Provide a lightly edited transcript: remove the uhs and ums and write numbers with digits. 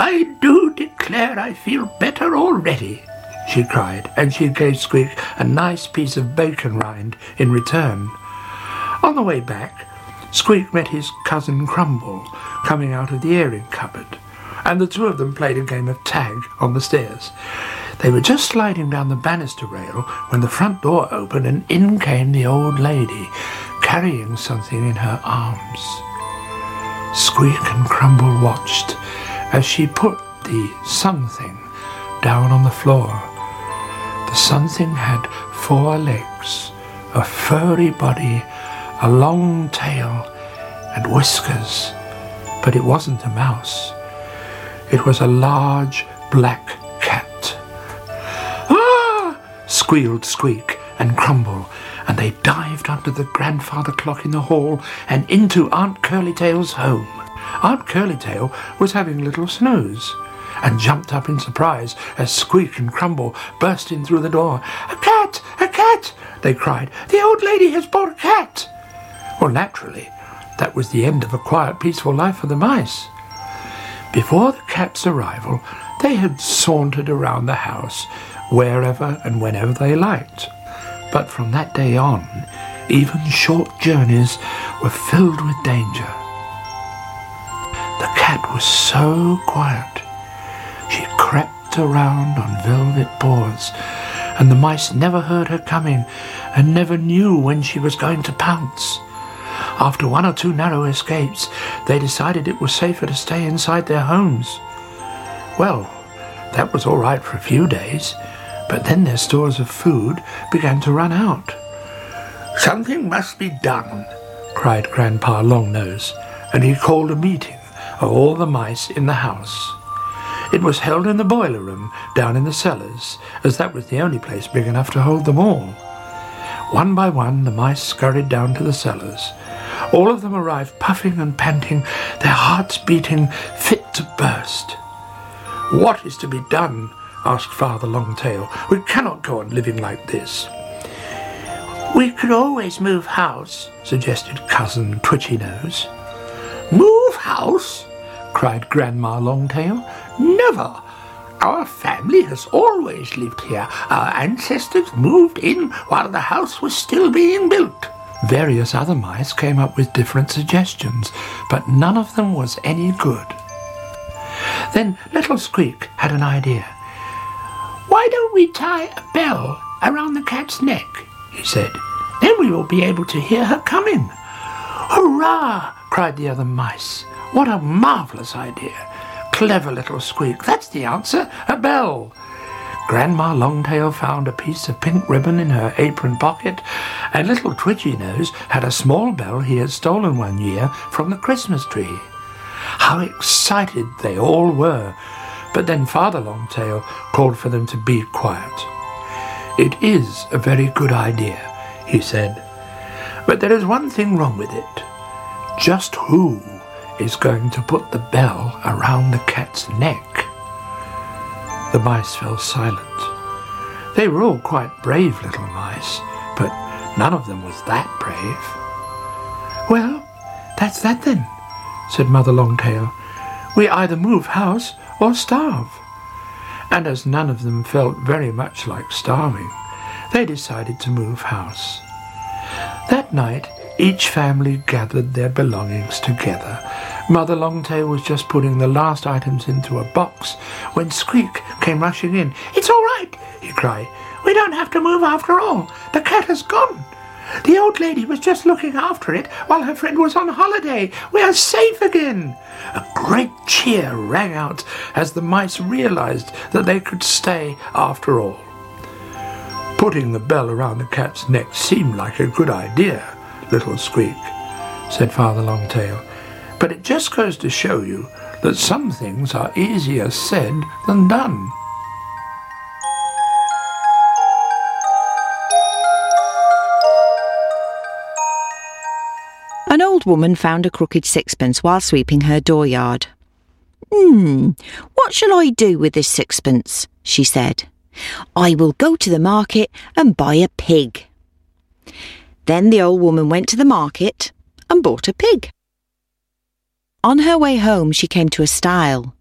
"I do declare I feel better already," she cried, and she gave Squeak a nice piece of bacon rind in return. On the way back, Squeak met his cousin Crumble coming out of the airing cupboard, and the two of them played a game of tag on the stairs. They were just sliding down the banister rail when the front door opened and in came the old lady, carrying something in her arms. Squeak and Crumble watched as she put the something down on the floor. The something had 4 legs, a furry body, a long tail, and whiskers. But it wasn't a mouse. It was a large black cat. "Ah!" squealed Squeak and Crumble, and they dived under the grandfather clock in the hall and into Aunt Curlytail's home. Aunt Curlytail was having a little snooze, and jumped up in surprise as Squeak and Crumble burst in through the door. "A cat! A cat!" they cried. "The old lady has brought a cat!" Well, naturally, that was the end of a quiet, peaceful life for the mice. Before the cat's arrival, they had sauntered around the house wherever and whenever they liked. But from that day on, even short journeys were filled with danger. The cat was so quiet. She crept around on velvet paws, and the mice never heard her coming and never knew when she was going to pounce. After 1 or 2 narrow escapes, they decided it was safer to stay inside their homes. Well, that was all right for a few days, but then their stores of food began to run out. "Something must be done," cried Grandpa Longnose, and he called a meeting of all the mice in the house. It was held in the boiler room down in the cellars, as that was the only place big enough to hold them all. One by one, the mice scurried down to the cellars. All of them arrived puffing and panting, their hearts beating fit to burst. "What is to be done?" asked Father Longtail. "We cannot go on living like this." "We could always move house," suggested Cousin Twitchy-Nose. "Move house?" cried Grandma Longtail. "Never! Our family has always lived here. Our ancestors moved in while the house was still being built." Various other mice came up with different suggestions, but none of them was any good. Then Little Squeak had an idea. "Why don't we tie a bell around the cat's neck?" he said. "Then we will be able to hear her coming." "Hurrah!" cried the other mice. "What a marvellous idea! Clever Little Squeak, that's the answer, a bell." Grandma Longtail found a piece of pink ribbon in her apron pocket, and Little Twitchy-Nose had a small bell he had stolen one year from the Christmas tree. How excited they all were! But then Father Longtail called for them to be quiet. "It is a very good idea," he said, "but there is one thing wrong with it. Just who is going to put the bell around the cat's neck?" The mice fell silent. They were all quite brave little mice, but none of them was that brave. "Well, that's that then," said Mother Longtail. "We either move house or starve." And as none of them felt very much like starving, they decided to move house. That night, each family gathered their belongings together. Mother Longtail was just putting the last items into a box when Squeak came rushing in. "It's all right," he cried. "We don't have to move after all. The cat has gone. The old lady was just looking after it while her friend was on holiday. We are safe again." A great cheer rang out as the mice realized that they could stay after all. "Putting the bell around the cat's neck seemed like a good idea, Little Squeak," said Father Longtail. "But it just goes to show you that some things are easier said than done." An old woman found a crooked sixpence while sweeping her dooryard. What shall I do with this sixpence?" she said. "I will go to the market and buy a pig." Then the old woman went to the market and bought a pig. On her way home she came to a stile.